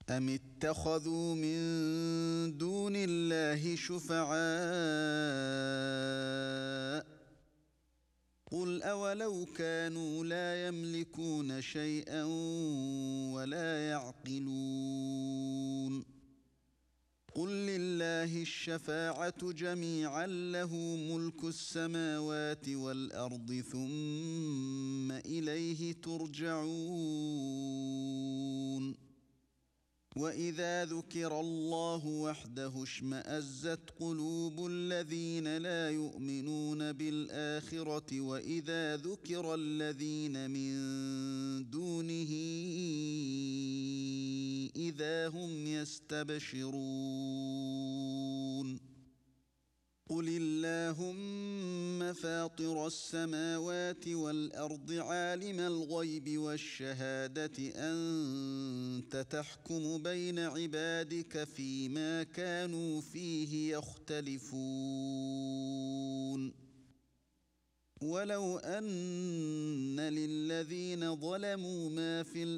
أَمِ اتَّخَذُوا مِن دُونِ اللَّهِ شُفَعَاءَ قُلْ أَوَلَوْ كَانُوا لَا يَمْلِكُونَ شَيْئًا وَلَا يَعْقِلُونَ قُل لِّلَّهِ الشَّفَاعَةُ جَمِيعًا لَّهُ مُلْكُ السَّمَاوَاتِ وَالْأَرْضِ ثُمَّ إِلَيْهِ تُرْجَعُونَ وَإِذَا ذُكِرَ اللَّهُ وَحْدَهُ اشْمَأَزَّتْ قُلُوبُ الَّذِينَ لَا يُؤْمِنُونَ بِالْآخِرَةِ وَإِذَا ذُكِرَ الَّذِينَ مِن دُونِهِ إِذَا هُمْ يَسْتَبْشِرُونَ قُلِ اللَّهُمَّ فَاطِرَ السَّمَاوَاتِ وَالْأَرْضِ عَالِمَ الْغَيْبِ وَالشَّهَادَةِ أَنتَ تَحْكُمُ بَيْنَ عِبَادِكَ فِيمَا كَانُوا فِيهِ يَخْتَلِفُونَ وَلَوْ أَنَّ لِلَّذِينَ ظَلَمُوا مَا فِي